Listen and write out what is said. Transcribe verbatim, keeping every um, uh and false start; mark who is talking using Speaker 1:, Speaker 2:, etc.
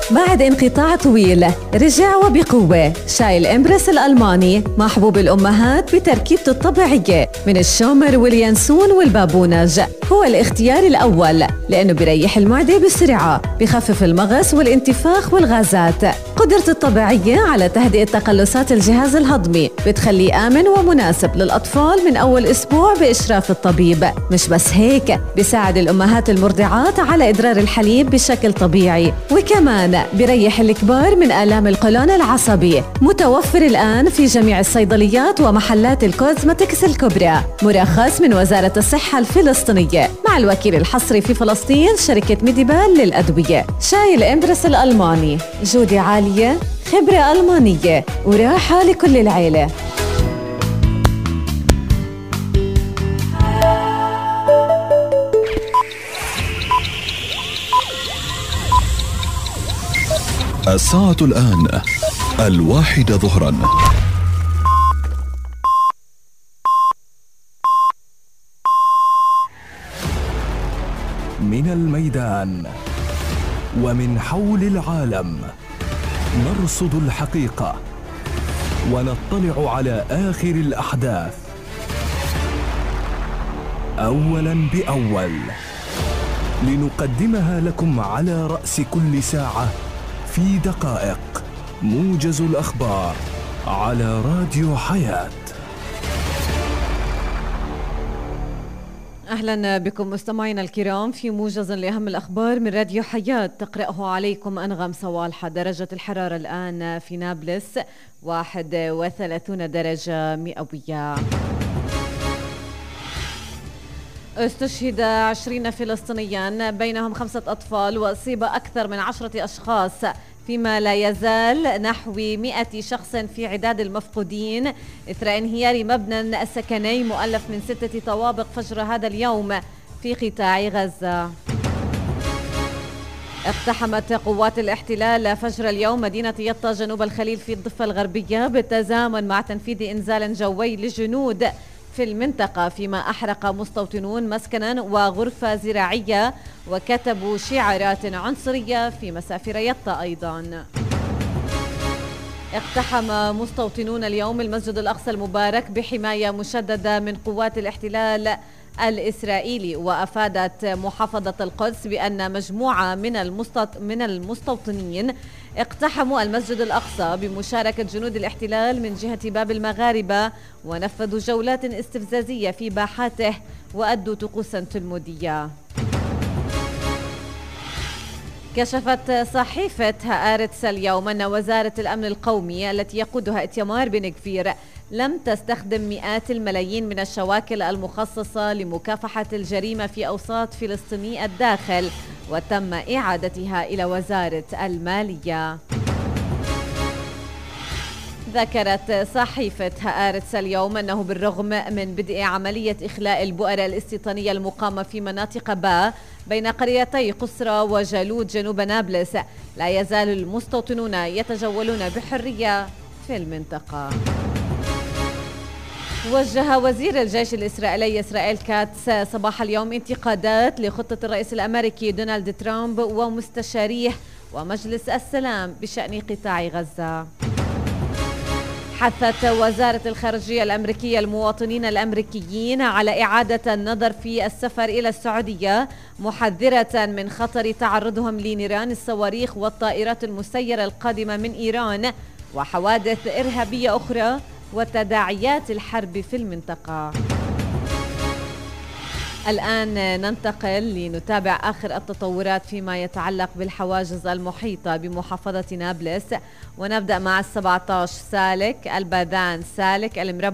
Speaker 1: بعد انقطاع طويل رجع وبقوة شاي الإمبرس الألماني محبوب الأمهات بتركيبته الطبيعية من الشومر واليانسون والبابونج. هو الاختيار الأول لأنه بيريح المعدة بسرعة، بخفف المغص والانتفاخ والغازات. قدرته الطبيعية على تهدئة تقلصات الجهاز الهضمي بتخليه آمن ومناسب للأطفال من أول أسبوع بإشراف الطبيب. مش بس هيك، بيساعد الأمهات المرضعات على إدرار الحليب بشكل طبيعي، وكمان بيريح الكبار من آلام القولون العصبي. متوفر الآن في جميع الصيدليات ومحلات الكوزمتكس الكبرى، مرخص من وزارة الصحة الفلسطينية مع الوكيل الحصري في فلسطين شركة ميديبال للأدوية. شاي الإمبرس الألماني، جودة عالية، خبرة ألمانية، وراحة لكل العيلة.
Speaker 2: الساعة الآن الواحدة ظهرا.
Speaker 3: من الميدان ومن حول العالم نرصد الحقيقة ونطلع على آخر الأحداث أولاً بأول، لنقدمها لكم على رأس كل ساعة في دقائق. موجز الأخبار على راديو حياة.
Speaker 1: أهلا بكم مستمعينا الكرام في موجز لأهم الأخبار من راديو حياة، تقرأه عليكم أنغام صوالحة. درجة الحرارة الآن في نابلس واحد وثلاثين درجة مئوية. استشهد عشرين فلسطينيا بينهم خمسة أطفال، وأصيب أكثر من عشرة أشخاص، فيما لا يزال نحو مئة شخص في عداد المفقودين إثر انهيار مبنى سكني مؤلف من ستة طوابق فجر هذا اليوم في قطاع غزة. اقتحمت قوات الاحتلال فجر اليوم مدينة يطا جنوب الخليل في الضفة الغربية بالتزامن مع تنفيذ إنزال جوي للجنود في المنطقة، فيما أحرق مستوطنون مسكنا وغرفة زراعية وكتبوا شعارات عنصرية في مسافر يطا. أيضا اقتحم مستوطنون اليوم المسجد الأقصى المبارك بحماية مشددة من قوات الاحتلال الإسرائيلي، وأفادت محافظة القدس بأن مجموعة من من المستوطنين اقتحموا المسجد الأقصى بمشاركة جنود الاحتلال من جهة باب المغاربة، ونفذوا جولات استفزازية في باحاته وأدوا طقوسا تلمودية. كشفت صحيفة هآرتس اليوم أن وزارة الأمن القومي التي يقودها إتمار بن غفير لم تستخدم مئات الملايين من الشواكل المخصصة لمكافحة الجريمة في أوساط فلسطيني الداخل، وتم إعادتها إلى وزارة المالية. ذكرت صحيفة هآرتس اليوم أنه بالرغم من بدء عملية إخلاء البؤر الاستيطانية المقامة في مناطق با بين قريتي قصرى وجالوت جنوب نابلس، لا يزال المستوطنون يتجولون بحرية في المنطقة. وجه وزير الجيش الإسرائيلي إسرائيل كاتس صباح اليوم انتقادات لخطة الرئيس الأمريكي دونالد ترامب ومستشاريه ومجلس السلام بشأن قطاع غزة. حثت وزارة الخارجية الأمريكية المواطنين الأمريكيين على إعادة النظر في السفر إلى السعودية، محذرة من خطر تعرضهم لنيران الصواريخ والطائرات المسيرة القادمة من إيران وحوادث إرهابية أخرى وتداعيات الحرب في المنطقة. الآن ننتقل لنتابع آخر التطورات فيما يتعلق بالحواجز المحيطة بمحافظة نابلس، ونبدأ مع السبعة عشر سالك، الباذان سالك، المربع